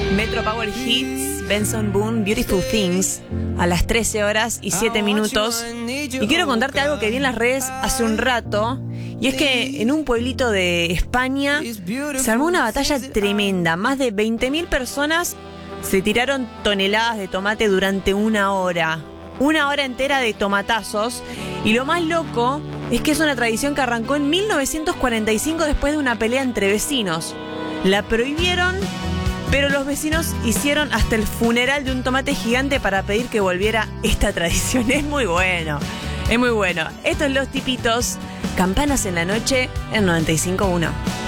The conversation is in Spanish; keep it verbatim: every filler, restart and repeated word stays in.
Metro Power Hits, Benson Boone, Beautiful Things, a las trece horas y siete minutos. Y quiero contarte algo que vi en las redes hace un rato. Y es que en un pueblito de España se armó una batalla tremenda. Más de veinte mil personas se tiraron toneladas de tomate durante una hora. Una hora entera de tomatazos. Y lo más loco es que es una tradición que arrancó en mil novecientos cuarenta y cinco después de una pelea entre vecinos. La prohibieron, pero los vecinos hicieron hasta el funeral de un tomate gigante para pedir que volviera esta tradición. Es muy bueno, es muy bueno. Esto es Los Tipitos, Campanas en la Noche en noventa y cinco punto uno.